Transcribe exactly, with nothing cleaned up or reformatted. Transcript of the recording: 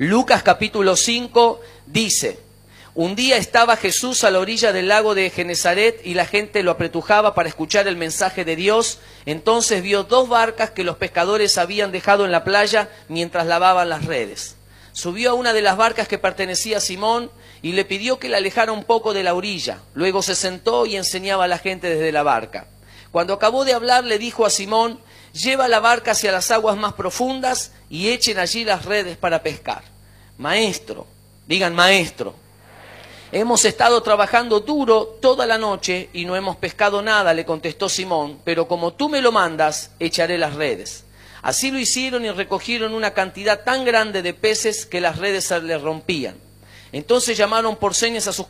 Lucas capítulo cinco dice: un día estaba Jesús a la orilla del lago de Genesaret y la gente lo apretujaba para escuchar el mensaje de Dios. Entonces vio dos barcas que los pescadores habían dejado en la playa mientras lavaban las redes. Subió a una de las barcas que pertenecía a Simón y le pidió que la alejara un poco de la orilla. Luego se sentó y enseñaba a la gente desde la barca. Cuando acabó de hablar, le dijo a Simón: lleva la barca hacia las aguas más profundas y echen allí las redes para pescar. Maestro, digan maestro, hemos estado trabajando duro toda la noche y no hemos pescado nada, le contestó Simón, pero como tú me lo mandas, echaré las redes. Así lo hicieron y recogieron una cantidad tan grande de peces que las redes se les rompían. Entonces llamaron por señas a sus